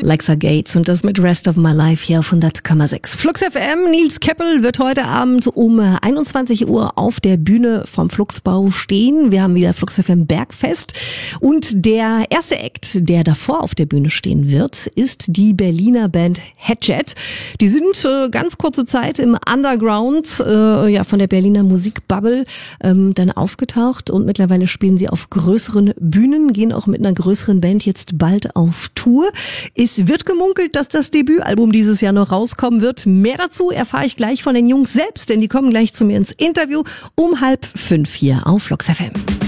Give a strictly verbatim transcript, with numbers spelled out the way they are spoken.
Alexa Gates und das mit Rest of My Life hier auf hundert Komma sechs. Flux F M, Nils Keppel wird heute Abend um einundzwanzig Uhr auf der Bühne vom Fluxbau stehen. Wir haben wieder Flux F M Bergfest und der erste Act, der davor auf der Bühne stehen wird, ist die Berliner Band Hatchet. Die sind äh, ganz kurze Zeit im Underground äh, ja, von der Berliner Musikbubble ähm, dann aufgetaucht und mittlerweile spielen sie auf größeren Bühnen, gehen auch mit einer größeren Band jetzt bald auf Tour. Es wird gemunkelt, dass das Debütalbum dieses Jahr noch rauskommen wird. Mehr dazu erfahre ich gleich von den Jungs selbst, denn die kommen gleich zu mir ins Interview um halb fünf hier auf Flux F M.